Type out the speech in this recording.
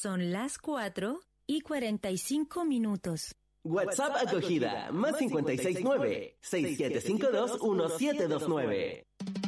Son las 4:45. WhatsApp acogida, +569 6752 1729.